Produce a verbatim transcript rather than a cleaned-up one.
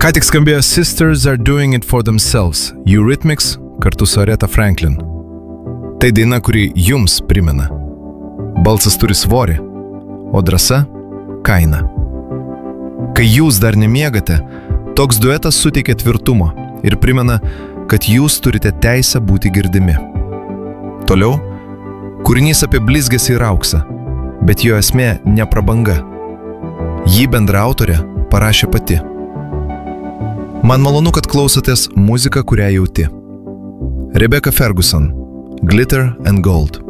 Ką tik skambėjo Sisters Are Doing It For Themselves, Eurythmics kartu su Aretha Franklin. Tai daina, kuri jums primena. Balsas turi svorį, o drąsa – kaina. Kai jūs dar nemiegate, toks duetas suteikia tvirtumo ir primena, kad jūs turite teisę būti girdimi. Toliau, kūrinys apie blizgesį ir auksą, bet jo esmė ne prabanga. Jį bendraautorė parašė pati. Man malonu, kad klausotės muziką, kurią jauti. Rebecca Ferguson, Glitter and Gold.